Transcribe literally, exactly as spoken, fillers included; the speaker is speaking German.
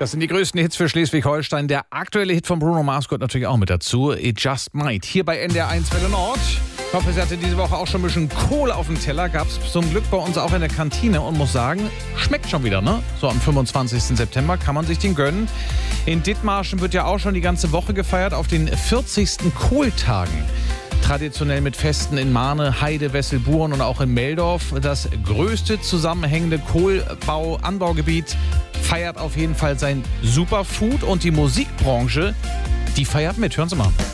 Das sind die größten Hits für Schleswig-Holstein. Der aktuelle Hit von Bruno Mars gehört natürlich auch mit dazu. It Just Might. Hier bei N D R eins Welle Nord. Ich hoffe, sie hatte diese Woche auch schon ein bisschen Kohl auf dem Teller. Gab es zum Glück bei uns auch in der Kantine und muss sagen, schmeckt schon wieder, ne? So am fünfundzwanzigsten September kann man sich den gönnen. In Dithmarschen wird ja auch schon die ganze Woche gefeiert auf den vierzigsten Kohltagen. Traditionell mit Festen in Marne, Heide, Wesselburen und auch in Meldorf. Das größte zusammenhängende Kohlbau-Anbaugebiet feiert auf jeden Fall sein Superfood und die Musikbranche, die feiert mit. Hören Sie mal.